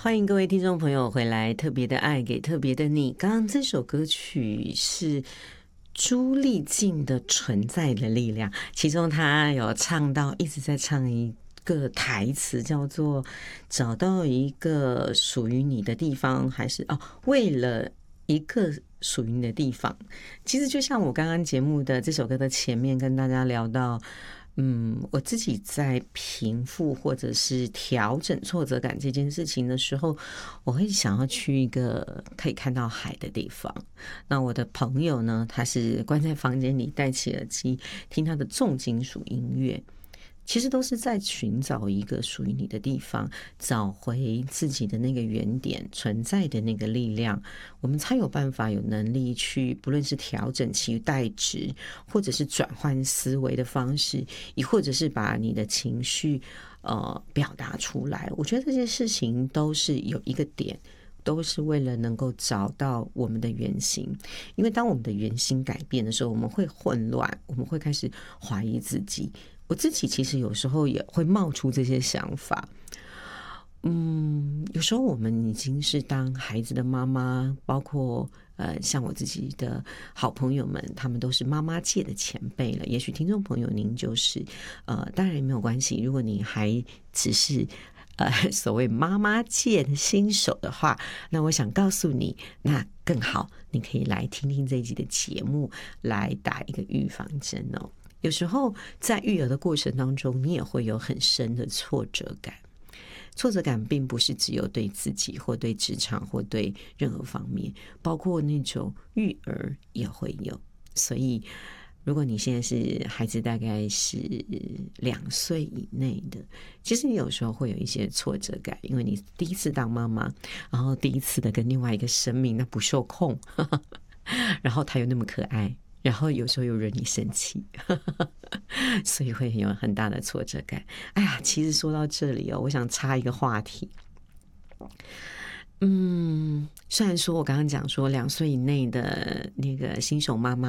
欢迎各位听众朋友回来，特别的爱给特别的你。刚刚这首歌曲是朱丽静的《存在的力量》，其中她有唱到，一直在唱一个台词，叫做找到一个属于你的地方，还是为了一个属于你的地方。其实就像我刚刚节目的这首歌的前面跟大家聊到，我自己在平复或者是调整挫折感这件事情的时候，我会想要去一个可以看到海的地方。那我的朋友呢，他是关在房间里戴起耳机听他的重金属音乐，其实都是在寻找一个属于你的地方，找回自己的那个原点存在的那个力量，我们才有办法有能力去不论是调整期待值，或者是转换思维的方式，亦或者是把你的情绪表达出来。我觉得这些事情都是有一个点，都是为了能够找到我们的原型。因为当我们的原型改变的时候，我们会混乱，我们会开始怀疑自己。我自己其实有时候也会冒出这些想法。有时候我们已经是当孩子的妈妈，包括像我自己的好朋友们，他们都是妈妈界的前辈了。也许听众朋友您就是当然也没有关系，如果你还只是所谓妈妈界的新手的话，那我想告诉你，那更好，你可以来听听这一集的节目，来打一个预防针哦。有时候在育儿的过程当中，你也会有很深的挫折感。挫折感并不是只有对自己或对职场或对任何方面，包括那种育儿也会有。所以如果你现在是孩子大概是2岁以内的，其实你有时候会有一些挫折感，因为你第一次当妈妈，然后第一次的跟另外一个生命那不受控然后他又那么可爱，然后有时候又惹你生气所以会有很大的挫折感。哎呀，其实说到这里我想插一个话题。虽然说我刚刚讲说2岁以内的那个新手妈妈